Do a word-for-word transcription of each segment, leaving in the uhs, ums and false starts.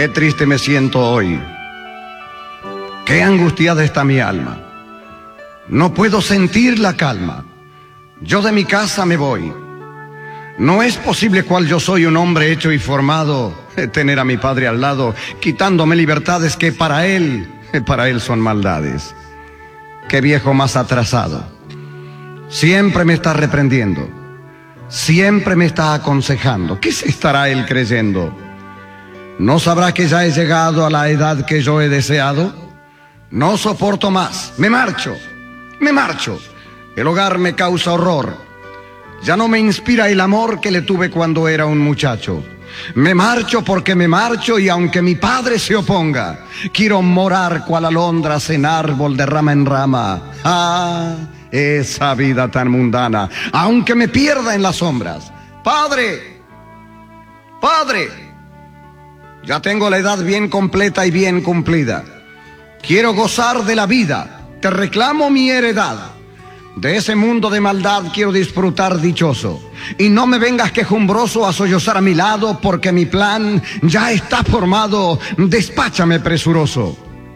Qué triste me siento hoy. Qué angustiada está mi alma. No puedo sentir la calma. Yo de mi casa me voy. No es posible cual yo soy, un hombre hecho y formado, tener a mi padre al lado, quitándome libertades que para él, para él son maldades. Qué viejo más atrasado. Siempre me está reprendiendo. Siempre me está aconsejando. ¿Qué se estará él creyendo? ¿No sabrá que ya he llegado a la edad que yo he deseado? No soporto más. Me marcho. Me marcho. El hogar me causa horror. Ya no me inspira el amor que le tuve cuando era un muchacho. Me marcho porque me marcho y aunque mi padre se oponga, quiero morar cual alondras en árbol de rama en rama. Ah, esa vida tan mundana, aunque me pierda en las sombras. Padre, padre, ya tengo la edad bien completa y bien cumplida. Quiero gozar de la vida, te reclamo mi heredad. De ese mundo de maldad quiero disfrutar dichoso. Y no me vengas quejumbroso a sollozar a mi lado, porque mi plan ya está formado. Despáchame presuroso.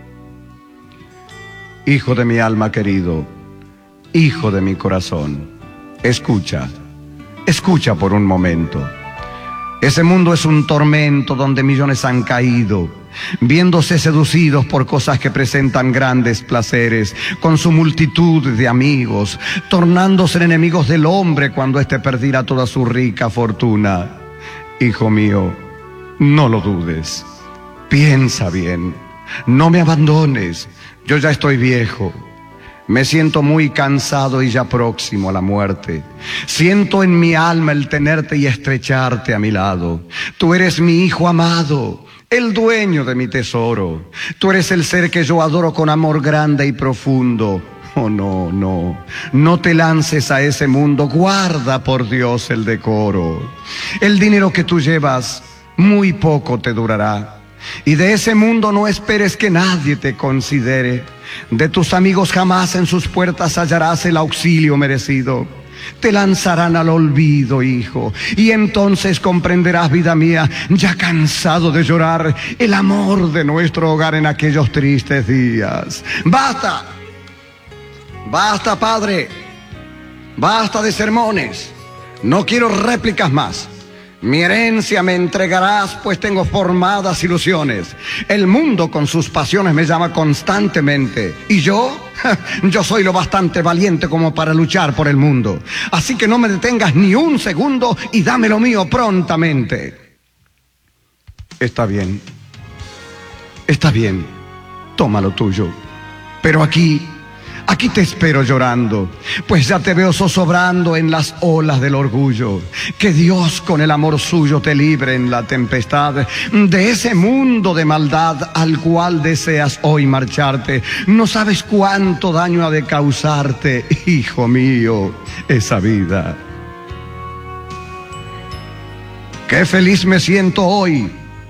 Hijo de mi alma querido, hijo de mi corazón, escucha, escucha por un momento. Ese mundo es un tormento donde millones han caído, viéndose seducidos por cosas que presentan grandes placeres, con su multitud de amigos, tornándose en enemigos del hombre cuando éste perdirá toda su rica fortuna. Hijo mío, no lo dudes, piensa bien, no me abandones, yo ya estoy viejo. Me siento muy cansado y ya próximo a la muerte. Siento en mi alma el tenerte y estrecharte a mi lado. Tú eres mi hijo amado, el dueño de mi tesoro. Tú eres el ser que yo adoro con amor grande y profundo. Oh, no, no, no te lances a ese mundo. Guarda, por Dios, el decoro. El dinero que tú llevas muy poco te durará. Y de ese mundo no esperes que nadie te considere. De tus amigos jamás en sus puertas hallarás el auxilio merecido. Te lanzarán al olvido, hijo, y entonces comprenderás, vida mía, ya cansado de llorar, el amor de nuestro hogar en aquellos tristes días. ¡Basta! ¡Basta, padre! ¡Basta de sermones! No quiero réplicas más. Mi herencia me entregarás, pues tengo formadas ilusiones. El mundo con sus pasiones me llama constantemente. ¿Y yo? Yo soy lo bastante valiente como para luchar por el mundo. Así que no me detengas ni un segundo y dame lo mío prontamente. Está bien. Está bien. Toma lo tuyo. Pero aquí... Aquí te espero llorando, pues ya te veo zozobrando en las olas del orgullo. Que Dios con el amor suyo te libre en la tempestad de ese mundo de maldad al cual deseas hoy marcharte. No sabes cuánto daño ha de causarte, hijo mío, esa vida. Qué feliz me siento hoy.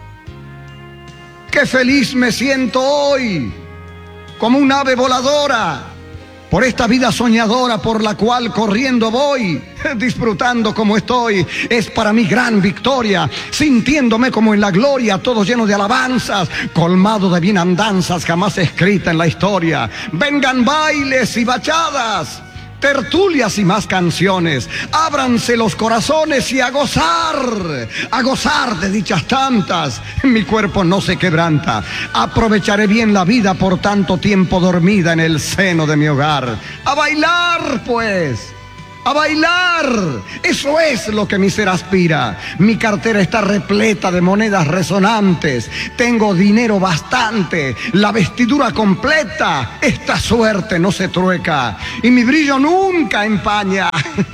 Qué feliz me siento hoy, como un ave voladora, por esta vida soñadora por la cual corriendo voy, disfrutando como estoy. Es para mí gran victoria, sintiéndome como en la gloria, todo lleno de alabanzas, colmado de bienandanzas jamás escrita en la historia. Vengan bailes y bachadas, tertulias y más canciones, ábranse los corazones y a gozar, a gozar de dichas tantas. Mi cuerpo no se quebranta, aprovecharé bien la vida por tanto tiempo dormida en el seno de mi hogar. A bailar pues, a bailar, eso es lo que mi ser aspira. Mi cartera está repleta de monedas resonantes, tengo dinero bastante, la vestidura completa, esta suerte no se trueca y mi brillo nunca empaña.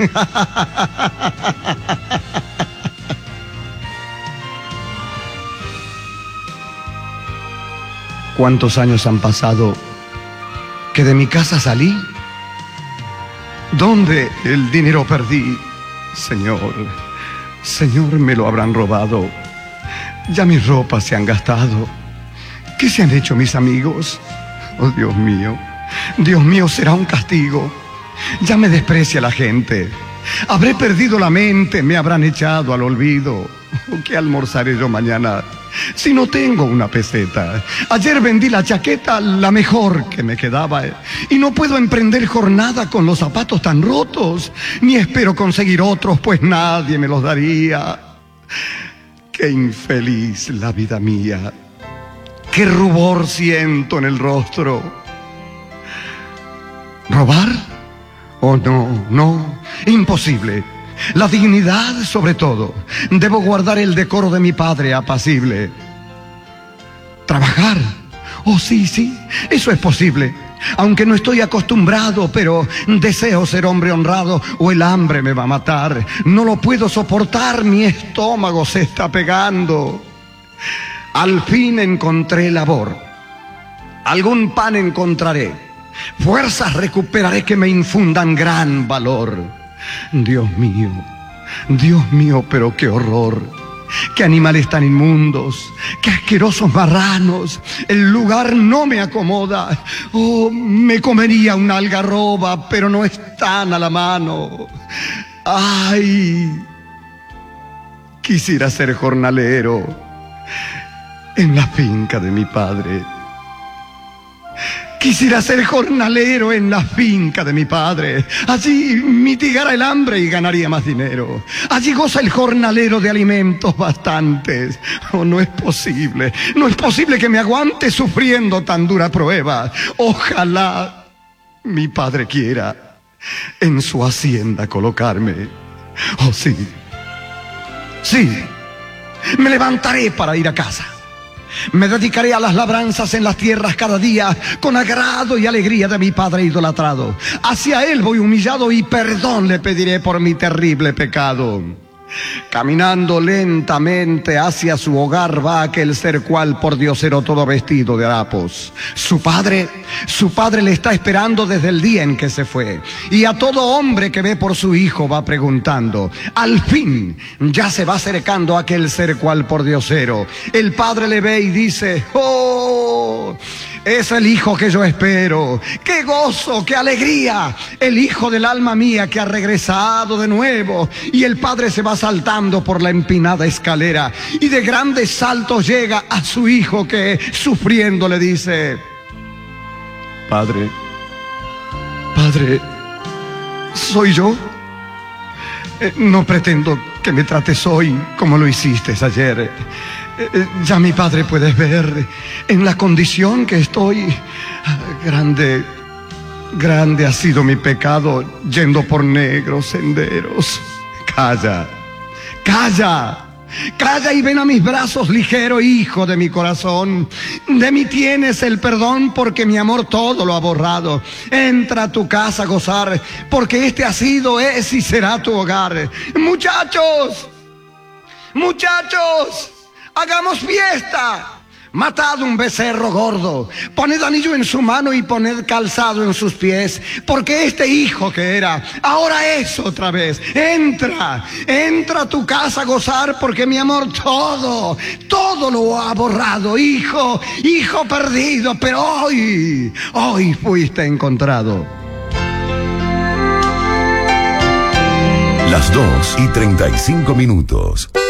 ¿Cuántos años han pasado que de mi casa salí? ¿Dónde el dinero perdí? Señor, Señor, me lo habrán robado. Ya mis ropas se han gastado. ¿Qué se han hecho mis amigos? Oh, Dios mío, Dios mío, será un castigo. Ya me desprecia la gente. Habré perdido la mente, me habrán echado al olvido. ¿Qué almorzaré yo mañana si no tengo una peseta? Ayer vendí la chaqueta, la mejor que me quedaba, y no puedo emprender jornada con los zapatos tan rotos, ni espero conseguir otros, pues nadie me los daría. Qué infeliz la vida mía, qué rubor siento en el rostro. ¿Robar? Oh, no, no, imposible. La dignidad sobre todo. Debo guardar el decoro de mi padre apacible. ¿Trabajar? Oh, sí, sí, eso es posible. Aunque no estoy acostumbrado, pero deseo ser hombre honrado o el hambre me va a matar. No lo puedo soportar, mi estómago se está pegando. Al fin encontré labor. Algún pan encontraré. Fuerzas recuperaré que me infundan gran valor. Dios mío, Dios mío, pero qué horror. Qué animales tan inmundos, qué asquerosos marranos. El lugar no me acomoda. Oh, me comería una algarroba, pero no están a la mano. Ay, quisiera ser jornalero en la finca de mi padre. Quisiera ser jornalero en la finca de mi padre. Allí mitigara el hambre y ganaría más dinero. Allí goza el jornalero de alimentos bastantes. Oh, no es posible, no es posible que me aguante sufriendo tan dura prueba. Ojalá mi padre quiera en su hacienda colocarme. Oh, sí, sí, me levantaré para ir a casa. Me dedicaré a las labranzas en las tierras cada día, con agrado y alegría de mi padre idolatrado. Hacia él voy humillado y perdón le pediré por mi terrible pecado. Caminando lentamente hacia su hogar va aquel ser cual por diosero todo vestido de harapos. Su padre, su padre le está esperando desde el día en que se fue. Y a todo hombre que ve por su hijo va preguntando. Al fin ya se va acercando aquel ser cual por diosero. El padre le ve y dice: ¡oh! Es el hijo que yo espero. ¡Qué gozo, qué alegría! El hijo del alma mía que ha regresado de nuevo. Y el padre se va saltando por la empinada escalera y de grandes saltos llega a su hijo que, sufriendo, le dice: Padre, padre, ¿soy yo? Eh, no pretendo que me trates hoy como lo hiciste ayer. Eh, ya mi padre puede ver en la condición que estoy. Grande, grande ha sido mi pecado yendo por negros senderos. Calla, calla, calla y ven a mis brazos, ligero hijo de mi corazón. De mí tienes el perdón porque mi amor todo lo ha borrado. Entra a tu casa a gozar porque este ha sido, es y será tu hogar. Muchachos, muchachos, hagamos fiesta. Matad un becerro gordo, poned anillo en su mano y poned calzado en sus pies, porque este hijo que era, ahora es otra vez. Entra, entra a tu casa a gozar, porque mi amor todo, todo lo ha borrado. Hijo, hijo perdido, pero hoy, hoy fuiste encontrado. Las dos y treinta y cinco minutos.